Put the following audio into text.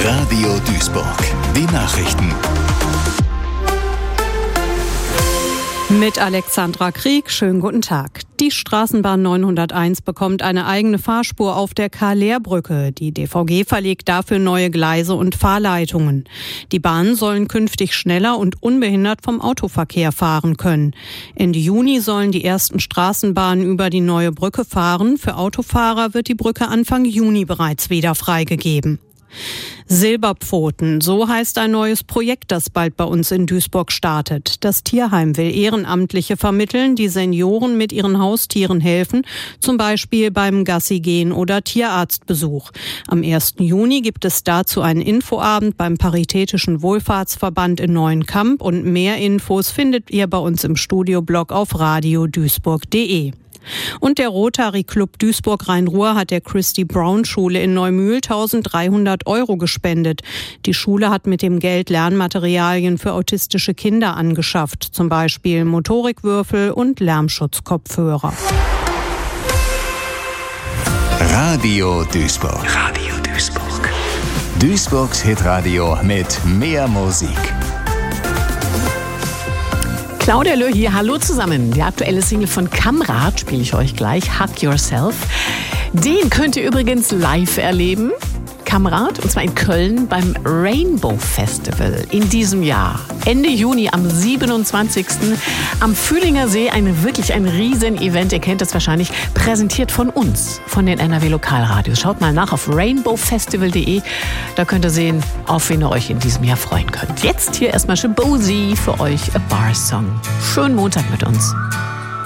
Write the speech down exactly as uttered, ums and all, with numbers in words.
Radio Duisburg. Die Nachrichten. Mit Alexandra Krieg, schönen guten Tag. Die Straßenbahn neunhunderteins bekommt eine eigene Fahrspur auf der Karl-Lehr-Brücke. Die D V G verlegt dafür neue Gleise und Fahrleitungen. Die Bahnen sollen künftig schneller und unbehindert vom Autoverkehr fahren können. Ende Juni sollen die ersten Straßenbahnen über die neue Brücke fahren. Für Autofahrer wird die Brücke Anfang Juni bereits wieder freigegeben. Silberpfoten, so heißt ein neues Projekt, das bald bei uns in Duisburg startet. Das Tierheim will Ehrenamtliche vermitteln, die Senioren mit ihren Haustieren helfen, zum Beispiel beim Gassigehen oder Tierarztbesuch. Am ersten Juni gibt es dazu einen Infoabend beim Paritätischen Wohlfahrtsverband in Neuenkamp und mehr Infos findet ihr bei uns im Studioblog auf radio duisburg punkt de. Und der Rotary Club Duisburg-Rhein-Ruhr hat der Christy Brown Schule in Neumühl eintausenddreihundert Euro gespendet. Die Schule hat mit dem Geld Lernmaterialien für autistische Kinder angeschafft, zum Beispiel Motorikwürfel und Lärmschutzkopfhörer. Radio Duisburg. Radio Duisburg. Duisburgs Hitradio mit mehr Musik. Claudia Löh hier, hallo zusammen. Die aktuelle Single von Kamrat spiele ich euch gleich, Hug Yourself. Den könnt ihr übrigens live erleben, Kamrat, und zwar in Köln beim Rainbow Festival in diesem Jahr. Ende Juni am siebenundzwanzigsten am Fühlinger See, ein wirklich ein Riesen-Event. Ihr kennt das wahrscheinlich, präsentiert von uns, von den N R W Lokalradios. Schaut mal nach auf rainbow festival punkt de. Da könnt ihr sehen, auf wen ihr euch in diesem Jahr freuen könnt. Jetzt hier erstmal Shabozy für euch, A Bar Song. Schönen Montag mit uns.